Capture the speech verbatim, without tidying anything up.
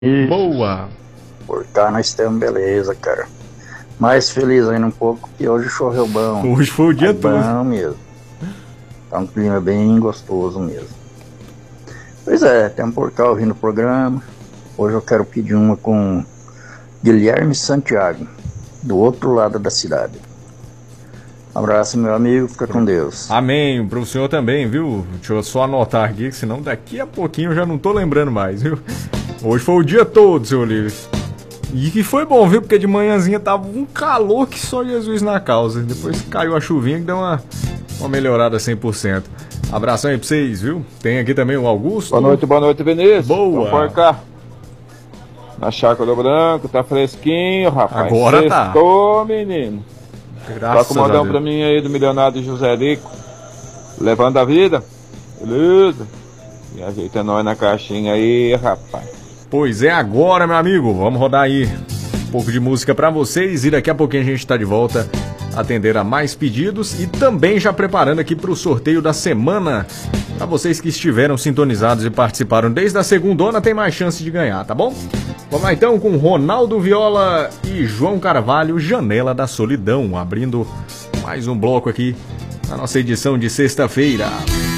Boa! Por cá nós temos beleza, cara. Mais feliz ainda um pouco que hoje choveu bom. Hoje foi o dia todo. Bom mesmo. Tá um clima bem gostoso mesmo. Pois é, tem um por cá ouvindo o programa. Hoje eu quero pedir uma com Guilherme Santiago, do outro lado da cidade. Um abraço, meu amigo, fica com Deus. Amém, pro senhor também, viu? Deixa eu só anotar aqui, senão daqui a pouquinho eu já não tô lembrando mais, viu? Hoje foi o dia todo, seu Olívio. E que foi bom, viu? Porque de manhãzinha tava um calor que só Jesus na causa. Depois caiu a chuvinha que deu uma, uma melhorada cem por cento. Abração aí pra vocês, viu? Tem aqui também o Augusto. Boa noite, boa noite, Vinícius. Boa. Vamos por cá. Na Chácara do Branco, tá fresquinho, rapaz. Agora tá. Sextou, menino. Graças Toca o modão pra mim aí do milionário José Rico. Levando a vida. Beleza? E ajeita nós na caixinha aí, rapaz. Pois é, agora, meu amigo, vamos rodar aí um pouco de música pra vocês e daqui a pouquinho a gente tá de volta atender a mais pedidos e também já preparando aqui pro sorteio da semana. Pra vocês que estiveram sintonizados e participaram desde a segundona, tem mais chance de ganhar, tá bom? Vamos lá então com Ronaldo Viola e João Carvalho, Janela da Solidão, abrindo mais um bloco aqui na nossa edição de sexta-feira.